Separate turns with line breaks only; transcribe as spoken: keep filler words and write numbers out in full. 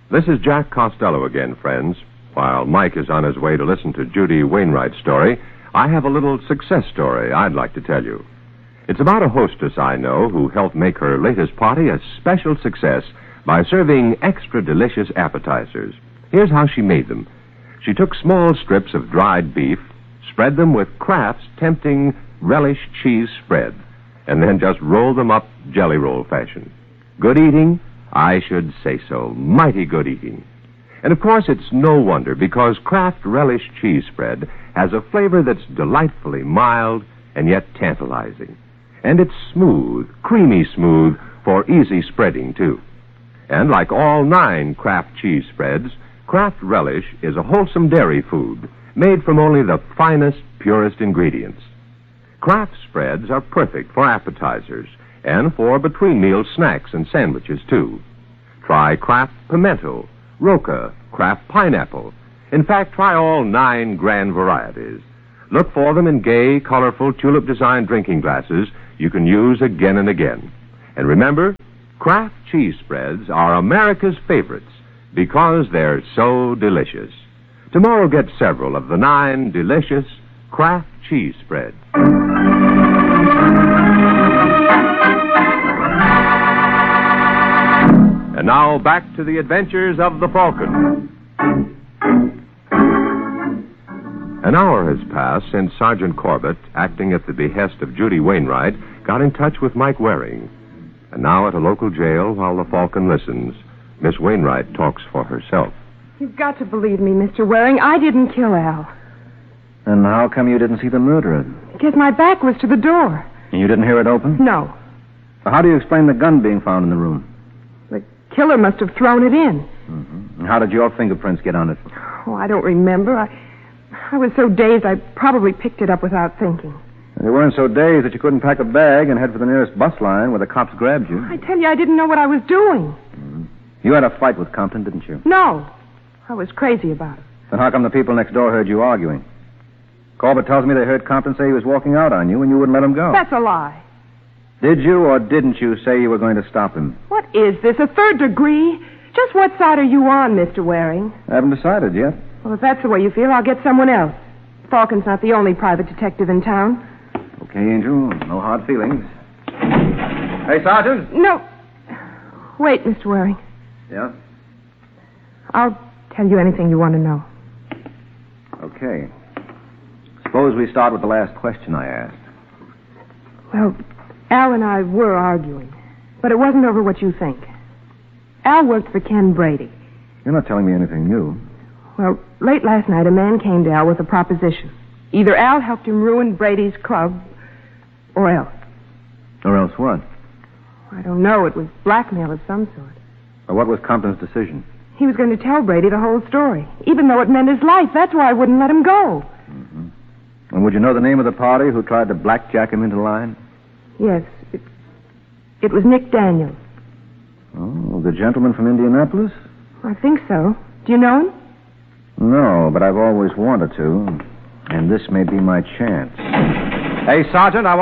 This is Jack Costello again, friends. While Mike is on his way to listen to Judy Wainwright's story, I have a little success story I'd like to tell you. It's about a hostess I know who helped make her latest party a special success by serving extra delicious appetizers. Here's how she made them. She took small strips of dried beef, spread them with Kraft's tempting relish cheese spread, and then just rolled them up jelly roll fashion. Good eating? I should say so. Mighty good eating. And of course, it's no wonder, because Kraft relish cheese spread has a flavor that's delightfully mild and yet tantalizing. And it's smooth, creamy smooth, for easy spreading, too. And like all nine Kraft cheese spreads, Kraft relish is a wholesome dairy food made from only the finest, purest ingredients. Kraft spreads are perfect for appetizers and for between-meal snacks and sandwiches, too. Try Kraft pimento, Roca, Kraft pineapple. In fact, try all nine grand varieties. Look for them in gay, colorful, tulip-designed drinking glasses you can use again and again. And remember, Kraft cheese spreads are America's favorites because they're so delicious. Tomorrow, get several of the nine delicious Kraft cheese spreads. And now, back to the adventures of the Falcon. An hour has passed since Sergeant Corbett, acting at the behest of Judy Wainwright, got in touch with Mike Waring. And now at a local jail, while the Falcon listens, Miss Wainwright talks for herself.
You've got to believe me, Mister Waring. I didn't kill Al.
And how come you didn't see the murderer?
Because my back was to the door.
And you didn't hear it open?
No.
So how do you explain the gun being found in the room?
The killer must have thrown it in.
Mm-hmm. And how did your fingerprints get on it?
Oh, I don't remember. I, I was so dazed I probably picked it up without thinking.
And you weren't so dazed that you couldn't pack a bag and head for the nearest bus line where the cops grabbed you.
I tell you, I didn't know what I was doing.
Mm-hmm. You had a fight with Compton, didn't you?
No. I was crazy about it.
Then how come the people next door heard you arguing? Corbett tells me they heard Compton say he was walking out on you and you wouldn't let him go.
That's a lie.
Did you or didn't you say you were going to stop him?
What is this, a third degree? Just what side are you on, Mister Waring?
I haven't decided yet.
Well, if that's the way you feel, I'll get someone else. Falcon's not the only private detective in town.
Okay, Angel. No hard feelings. Hey, Sergeant.
No. Wait, Mister Waring.
Yeah?
I'll tell you anything you want to know.
Okay. Suppose we start with the last question I asked.
Well, Al and I were arguing, but it wasn't over what you think. Al worked for Ken Brady.
You're not telling me anything new.
Well, late last night, a man came to Al with a proposition. Either Al helped him ruin Brady's club, or else.
Or else what?
I don't know. It was blackmail of some sort.
Or what was Compton's decision?
He was going to tell Brady the whole story, even though it meant his life. That's why I wouldn't let him go.
Mm-hmm. And would you know the name of the party who tried to blackjack him into line?
Yes. It, it was Nick Daniels.
Oh, the gentleman from Indianapolis?
I think so. Do you know him?
No, but I've always wanted to. And this may be my chance. Hey, Sergeant, I